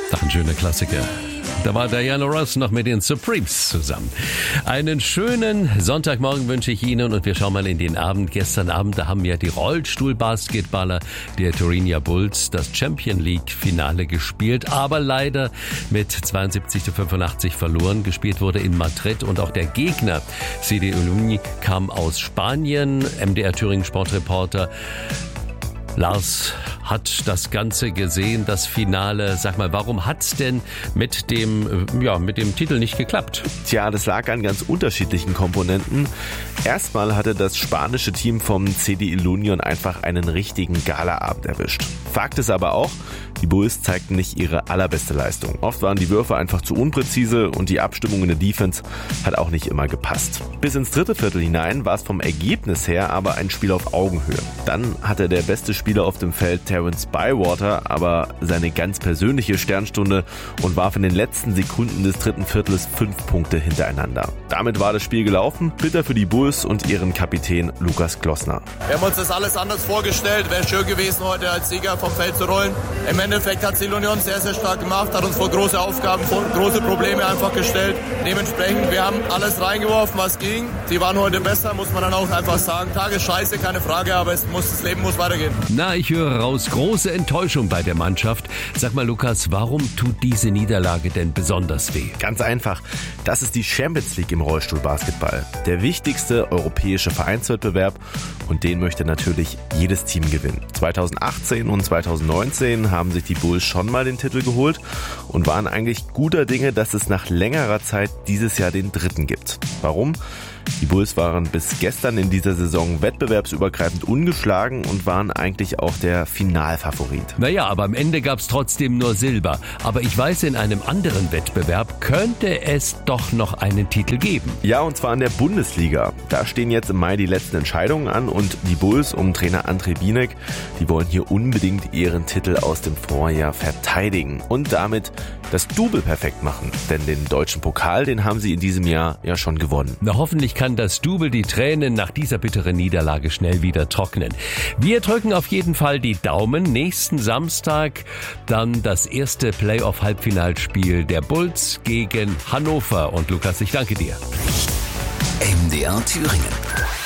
Doch ein schöner Klassiker. Da war Diana Ross noch mit den Supremes zusammen. Einen schönen Sonntagmorgen wünsche ich Ihnen und wir schauen mal in den Abend. Gestern Abend, da haben ja die Rollstuhlbasketballer der Turin Bulls das Champions League Finale gespielt, aber leider mit 72:85 verloren. Gespielt wurde in Madrid und auch der Gegner CD Oluni kam aus Spanien. MDR Thüringen Sportreporter Lars hat das Ganze gesehen, das Finale. Sag mal, warum hat's denn mit dem Titel nicht geklappt? Tja, das lag an ganz unterschiedlichen Komponenten. Erstmal hatte das spanische Team vom CD Ilunion einfach einen richtigen Galaabend erwischt. Fakt ist aber auch, die Bulls zeigten nicht ihre allerbeste Leistung. Oft waren die Würfe einfach zu unpräzise und die Abstimmung in der Defense hat auch nicht immer gepasst. Bis ins dritte Viertel hinein war es vom Ergebnis her aber ein Spiel auf Augenhöhe. Dann hatte der beste Spieler auf dem Feld, Terrence Bywater, aber seine ganz persönliche Sternstunde und warf in den letzten Sekunden des dritten Viertels 5 Punkte hintereinander. Damit war das Spiel gelaufen, bitter für die Bulls und ihren Kapitän Lukas Klossner. Wir haben uns das alles anders vorgestellt, wäre schön gewesen, heute als Sieger vom Feld zu rollen. Im Endeffekt hat CD Union sehr, sehr stark gemacht, hat uns vor große Aufgaben, vor große Probleme einfach gestellt. Dementsprechend, wir haben alles reingeworfen, was ging. Sie waren heute besser, muss man dann auch einfach sagen. Tagesscheiße, keine Frage, aber das Leben muss weitergehen. Na, ich höre raus, große Enttäuschung bei der Mannschaft. Sag mal, Lukas, warum tut diese Niederlage denn besonders weh? Ganz einfach, das ist die Champions League im Rollstuhlbasketball. Der wichtigste europäische Vereinswettbewerb und den möchte natürlich jedes Team gewinnen. 2018 und 2019 haben sich die Bulls schon mal den Titel geholt und waren eigentlich guter Dinge, dass es nach längerer Zeit dieses Jahr den dritten gibt. Warum? Die Bulls waren bis gestern in dieser Saison wettbewerbsübergreifend ungeschlagen und waren eigentlich auch der Finalfavorit. Naja, aber am Ende gab's trotzdem nur Silber. Aber ich weiß, in einem anderen Wettbewerb könnte es doch noch einen Titel geben. Ja, und zwar in der Bundesliga. Da stehen jetzt im Mai die letzten Entscheidungen an und die Bulls um Trainer André Bienek, die wollen hier unbedingt ihren Titel aus dem Vorjahr verteidigen und damit das Double perfekt machen. Denn den deutschen Pokal, den haben sie in diesem Jahr ja schon gewonnen. Na, hoffentlich kann das Double die Tränen nach dieser bitteren Niederlage schnell wieder trocknen. Wir drücken auf jeden Fall die Daumen. Nächsten Samstag dann das erste Playoff-Halbfinalspiel der Bulls gegen Hannover. Und Lukas, ich danke dir. MDR Thüringen.